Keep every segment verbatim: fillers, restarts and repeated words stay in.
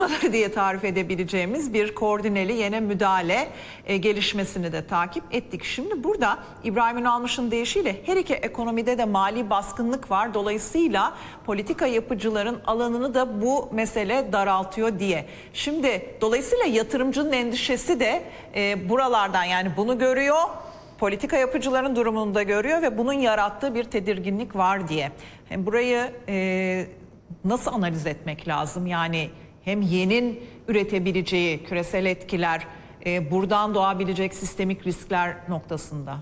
diye tarif edebileceğimiz bir koordineli yene müdahale e, gelişmesini de takip ettik. Şimdi burada İbrahim Ünalmış'ın deyişiyle her iki ekonomide de mali baskınlık var. Dolayısıyla politika yapıcıların alanını da bu mesele daraltıyor diye. Şimdi dolayısıyla yatırımcının endişesi de e, buralardan, yani bunu görüyor. Politika yapıcıların durumunu da görüyor ve bunun yarattığı bir tedirginlik var diye. Hem burayı e, nasıl analiz etmek lazım? Yani hem yenin üretebileceği küresel etkiler, e, buradan doğabilecek sistemik riskler noktasında.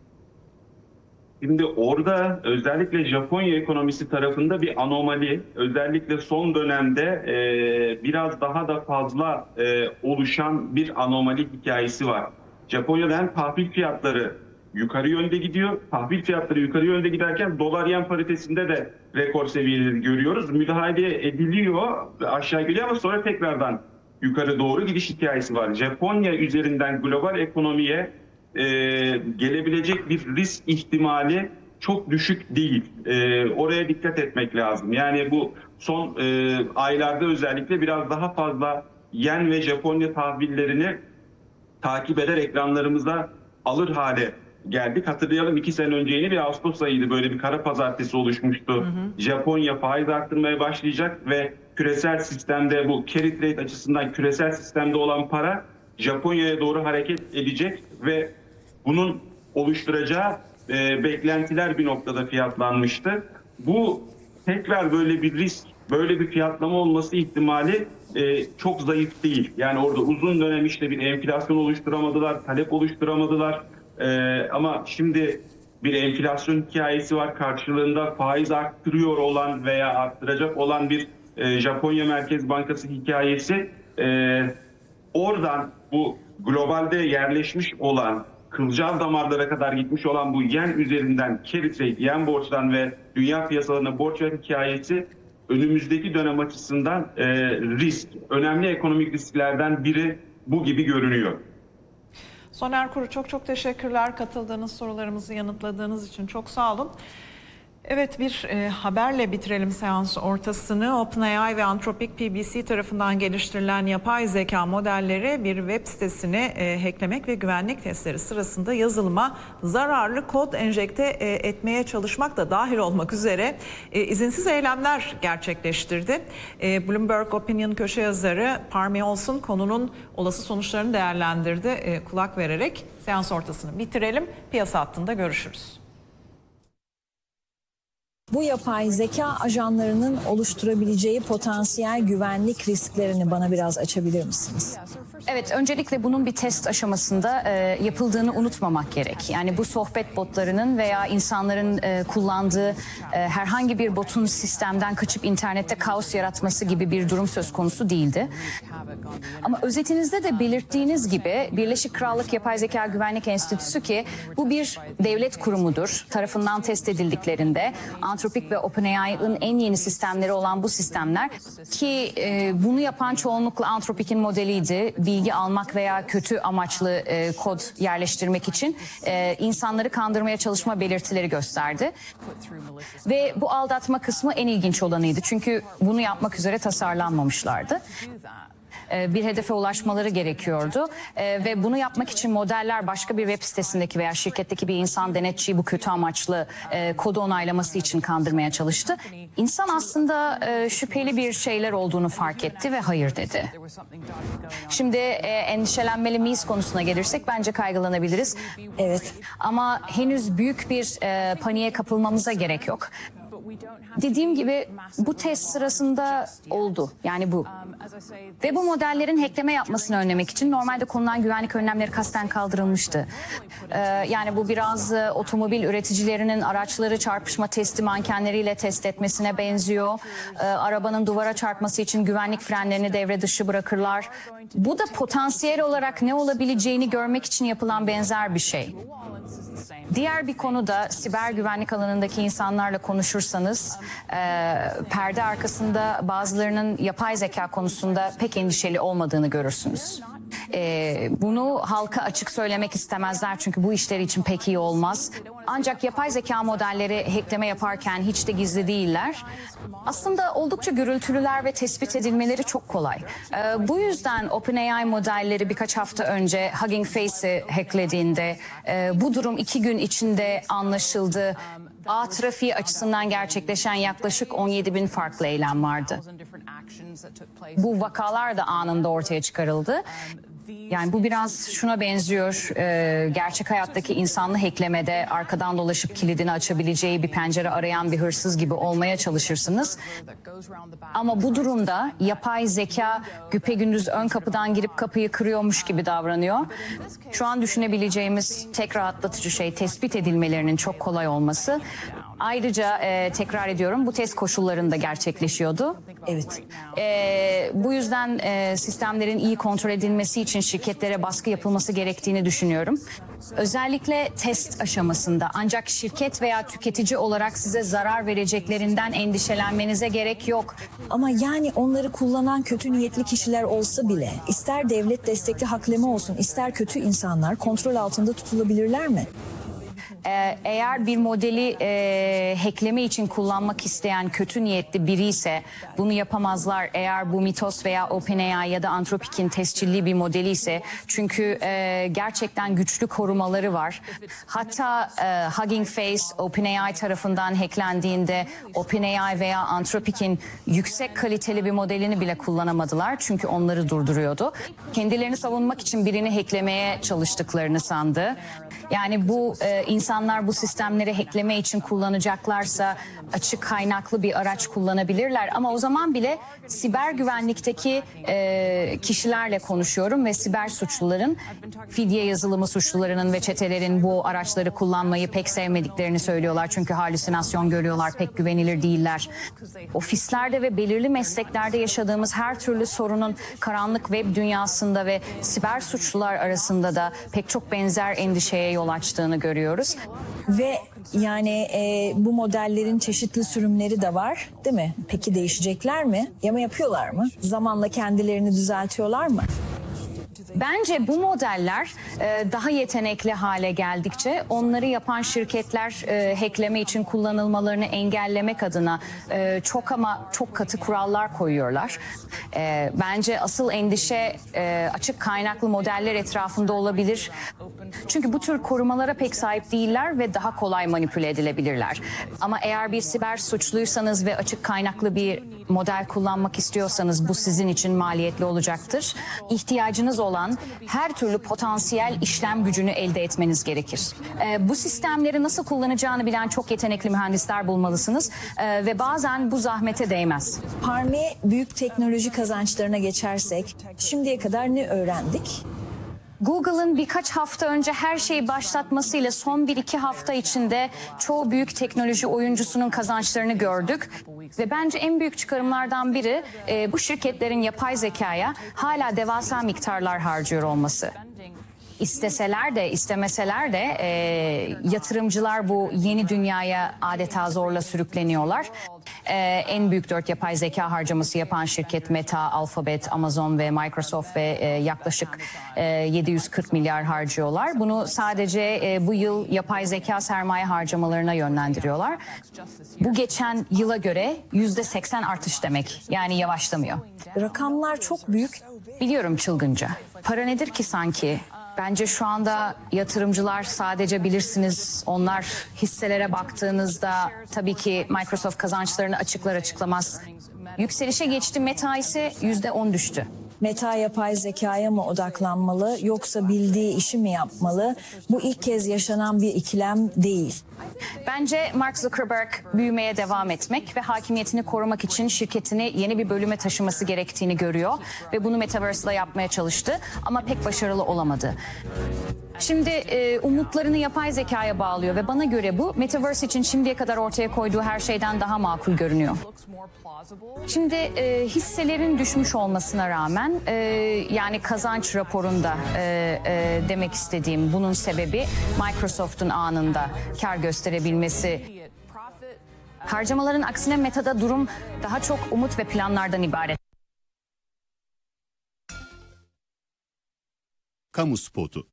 Şimdi orada özellikle Japonya ekonomisi tarafında bir anomali, özellikle son dönemde e, biraz daha da fazla e, oluşan bir anomali hikayesi var. Japonya'da hem tahvil fiyatları yukarı yönde gidiyor. Tahvil fiyatları yukarı yönde giderken dolar yen paritesinde de rekor seviyeleri görüyoruz. Müdahale ediliyor, aşağı geliyor ama sonra tekrardan yukarı doğru gidiş hikayesi var. Japonya üzerinden global ekonomiye e, gelebilecek bir risk ihtimali çok düşük değil. E, oraya dikkat etmek lazım. Yani bu son e, aylarda özellikle biraz daha fazla yen ve Japonya tahvillerini takip eder ekranlarımıza alır hale geldik. Hatırlayalım, iki sene önce yeni bir Ağustos ayıydı, böyle bir kara pazartesi oluşmuştu. Hı hı. Japonya faiz arttırmaya başlayacak ve küresel sistemde, bu carry trade açısından küresel sistemde olan para Japonya'ya doğru hareket edecek ve bunun oluşturacağı e, beklentiler bir noktada fiyatlanmıştı. Bu tekrar böyle bir risk, böyle bir fiyatlama olması ihtimali e, çok zayıf değil. Yani orada uzun dönem işte bir enflasyon oluşturamadılar, talep oluşturamadılar. E, ama şimdi bir enflasyon hikayesi var. Karşılığında faiz arttırıyor olan veya arttıracak olan bir e, Japonya Merkez Bankası hikayesi. E, oradan bu globalde yerleşmiş olan, kılcal damarlara kadar gitmiş olan bu yen üzerinden carry trade, yen borçtan ve dünya piyasalarına borç ver hikayesi önümüzdeki dönem açısından e, risk, önemli ekonomik risklerden biri bu gibi görünüyor. Soner Kuru, çok çok teşekkürler katıldığınız, sorularımızı yanıtladığınız için. Çok sağ olun. Evet, bir e, haberle bitirelim seans ortasını. OpenAI ve Anthropic P B C tarafından geliştirilen yapay zeka modelleri bir web sitesini e, hacklemek ve güvenlik testleri sırasında yazılıma zararlı kod enjekte e, etmeye çalışmak da dahil olmak üzere e, izinsiz eylemler gerçekleştirdi. E, Bloomberg Opinion köşe yazarı Parmi Olsun konunun olası sonuçlarını değerlendirdi. E, kulak vererek seans ortasını bitirelim. Piyasa hattında görüşürüz. Bu yapay zeka ajanlarının oluşturabileceği potansiyel güvenlik risklerini bana biraz açabilir misiniz? Evet, öncelikle bunun bir test aşamasında e, yapıldığını unutmamak gerek. Yani bu sohbet botlarının veya insanların e, kullandığı e, herhangi bir botun sistemden kaçıp internette kaos yaratması gibi bir durum söz konusu değildi. Ama özetinizde de belirttiğiniz gibi Birleşik Krallık Yapay Zeka Güvenlik Enstitüsü, ki bu bir devlet kurumudur, tarafından test edildiklerinde Anthropic ve OpenAI'ın en yeni sistemleri olan bu sistemler, ki e, bunu yapan çoğunlukla Anthropic'in modeliydi, bilgi almak veya kötü amaçlı e, kod yerleştirmek için e, insanları kandırmaya çalışma belirtileri gösterdi. Ve bu aldatma kısmı en ilginç olanıydı, çünkü bunu yapmak üzere tasarlanmamışlardı. Bir hedefe ulaşmaları gerekiyordu ee, ve bunu yapmak için modeller başka bir web sitesindeki veya şirketteki bir insan denetçiyi bu kötü amaçlı e, kodu onaylaması için kandırmaya çalıştı. İnsan aslında e, şüpheli bir şeyler olduğunu fark etti ve hayır dedi. Şimdi e, endişelenmeli miyiz konusuna gelirsek, bence kaygılanabiliriz. Evet. Ama henüz büyük bir e, paniğe kapılmamıza gerek yok. Dediğim gibi bu test sırasında oldu, yani bu. Ve bu modellerin hackleme yapmasını önlemek için normalde konulan güvenlik önlemleri kasten kaldırılmıştı. Ee, yani bu biraz e, otomobil üreticilerinin araçları çarpışma testi mankenleriyle test etmesine benziyor. Ee, arabanın duvara çarpması için güvenlik frenlerini devre dışı bırakırlar. Bu da potansiyel olarak ne olabileceğini görmek için yapılan benzer bir şey. Diğer bir konu da siber güvenlik alanındaki insanlarla konuşursak, sorarsanız e, perde arkasında bazılarının yapay zeka konusunda pek endişeli olmadığını görürsünüz. Ee, bunu halka açık söylemek istemezler çünkü bu işleri için pek iyi olmaz. Ancak yapay zeka modelleri hackleme yaparken hiç de gizli değiller. Aslında oldukça gürültülüler ve tespit edilmeleri çok kolay. Ee, bu yüzden OpenAI modelleri birkaç hafta önce Hugging Face'i hacklediğinde e, bu durum iki gün içinde anlaşıldı. Ağ trafiği açısından gerçekleşen yaklaşık on yedi bin farklı eylem vardı. Bu vakalar da anında ortaya çıkarıldı. Yani bu biraz şuna benziyor, e, gerçek hayattaki insanlı hacklemede arkadan dolaşıp kilidini açabileceği bir pencere arayan bir hırsız gibi olmaya çalışırsınız. Ama bu durumda yapay zeka güpegündüz ön kapıdan girip kapıyı kırıyormuş gibi davranıyor. Şu an düşünebileceğimiz tek rahatlatıcı şey tespit edilmelerinin çok kolay olması. Ayrıca e, tekrar ediyorum, bu test koşullarında gerçekleşiyordu. Evet. E, bu yüzden e, sistemlerin iyi kontrol edilmesi için şirketlere baskı yapılması gerektiğini düşünüyorum. Özellikle test aşamasında, ancak şirket veya tüketici olarak size zarar vereceklerinden endişelenmenize gerek yok. Ama yani onları kullanan kötü niyetli kişiler olsa bile, ister devlet destekli hackleme olsun, ister kötü insanlar kontrol altında tutulabilirler mi? Ee, eğer bir modeli e, hackleme için kullanmak isteyen kötü niyetli biri ise bunu yapamazlar. Eğer bu Mythos veya OpenAI ya da Anthropic'in tescilli bir modeli ise, çünkü e, gerçekten güçlü korumaları var. Hatta e, Hugging Face OpenAI tarafından hacklendiğinde OpenAI veya Anthropic'in yüksek kaliteli bir modelini bile kullanamadılar çünkü onları durduruyordu. Kendilerini savunmak için birini hacklemeye çalıştıklarını sandı. Yani bu e, insanlar bu sistemleri hackleme için kullanacaklarsa açık kaynaklı bir araç kullanabilirler. Ama o zaman bile siber güvenlikteki e, kişilerle konuşuyorum ve siber suçluların, fidye yazılımı suçlularının ve çetelerin bu araçları kullanmayı pek sevmediklerini söylüyorlar. Çünkü halüsinasyon görüyorlar, pek güvenilir değiller. Ofislerde ve belirli mesleklerde yaşadığımız her türlü sorunun karanlık web dünyasında ve siber suçlular arasında da pek çok benzer endişeye yol açtığını görüyoruz. Ve yani e, bu modellerin çeşitli sürümleri de var, değil mi? Peki değişecekler mi? Yama yapıyorlar mı? Zamanla kendilerini düzeltiyorlar mı? Bence bu modeller e, daha yetenekli hale geldikçe onları yapan şirketler e, hackleme için kullanılmalarını engellemek adına e, çok ama çok katı kurallar koyuyorlar. E, bence asıl endişe e, açık kaynaklı modeller etrafında olabilir. Çünkü bu tür korumalara pek sahip değiller ve daha kolay manipüle edilebilirler. Ama eğer bir siber suçluysanız ve açık kaynaklı bir model kullanmak istiyorsanız bu sizin için maliyetli olacaktır. İhtiyacınız olan her türlü potansiyel işlem gücünü elde etmeniz gerekir. Ee, bu sistemleri nasıl kullanacağını bilen çok yetenekli mühendisler bulmalısınız ee, ve bazen bu zahmete değmez. Parmi büyük teknoloji kazançlarına geçersek, şimdiye kadar ne öğrendik? Google'ın birkaç hafta önce her şeyi başlatmasıyla son bir iki hafta içinde çoğu büyük teknoloji oyuncusunun kazançlarını gördük. Ve bence en büyük çıkarımlardan biri e, bu şirketlerin yapay zekaya hala devasa miktarlar harcıyor olması. İsteseler de istemeseler de e, yatırımcılar bu yeni dünyaya adeta zorla sürükleniyorlar. E, en büyük dört yapay zeka harcaması yapan şirket Meta, Alphabet, Amazon ve Microsoft ve e, yaklaşık e, yedi yüz kırk milyar harcıyorlar. Bunu sadece e, bu yıl yapay zeka sermaye harcamalarına yönlendiriyorlar. Bu geçen yıla göre yüzde seksen artış demek. Yani yavaşlamıyor. Rakamlar çok büyük. Biliyorum, çılgınca. Para nedir ki sanki? Bence şu anda yatırımcılar sadece, bilirsiniz, onlar hisselere baktığınızda tabii ki Microsoft kazançlarını açıklar açıklamaz yükselişe geçti. Meta ise yüzde on düştü. Meta yapay zekaya mı odaklanmalı yoksa bildiği işi mi yapmalı? Bu ilk kez yaşanan bir ikilem değil. Bence Mark Zuckerberg büyümeye devam etmek ve hakimiyetini korumak için şirketini yeni bir bölüme taşıması gerektiğini görüyor ve bunu Metaverse'la yapmaya çalıştı ama pek başarılı olamadı. Şimdi e, umutlarını yapay zekaya bağlıyor ve bana göre bu Metaverse için şimdiye kadar ortaya koyduğu her şeyden daha makul görünüyor. Şimdi e, hisselerin düşmüş olmasına rağmen e, yani kazanç raporunda e, e, demek istediğim bunun sebebi Microsoft'un anında kar gösterebilmesi. Harcamaların aksine Meta'da durum daha çok umut ve planlardan ibaret. Kamu spotu.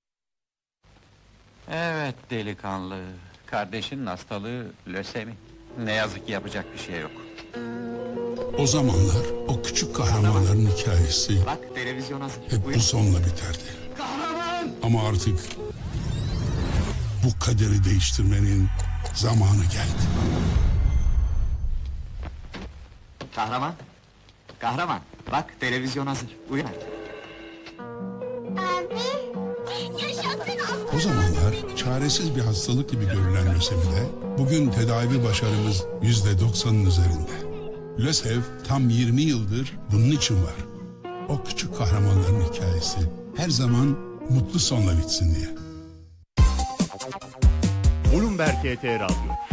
Evet delikanlı. Kardeşinin hastalığı lösemi. Ne yazık ki yapacak bir şey yok. O zamanlar o küçük kahramanların hikayesi Bak televizyon hazır. hep bu sonla biterdi. Kahraman! Ama artık bu kaderi değiştirmenin zamanı geldi. Kahraman. Kahraman. Bak televizyon hazır. Uyan. O zamanlar çaresiz bir hastalık gibi görülen lösemide bugün tedavi başarımız yüzde doksanın üzerinde. LÖSEV tam yirmi yıldır bunun için var. O küçük kahramanların hikayesi her zaman mutlu sonla bitsin diye. Bloomberg H T Radyo.